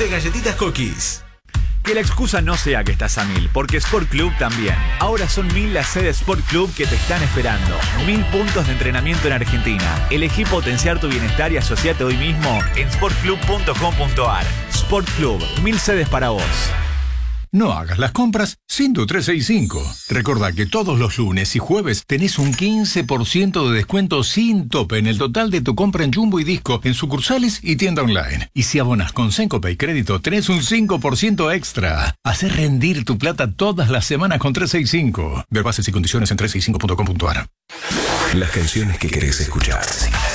de galletitas Cookies. Que la excusa no sea que estás a 1000, porque Sport Club también. Ahora son 1000 las sedes Sport Club que te están esperando. 1000 puntos de entrenamiento en Argentina. Elegí potenciar tu bienestar y asociate hoy mismo en sportclub.com.ar. Sport Club, 1000 sedes para vos. No hagas las compras sin tu 365. Recordá que todos los lunes y jueves tenés un 15% de descuento sin tope en el total de tu compra en Jumbo y Disco, en sucursales y tienda online. Y si abonas con Sencopay Crédito, tenés un 5% extra. Hacé rendir tu plata todas las semanas con 365. Ver bases y condiciones en 365.com.ar. Las canciones que querés escuchar.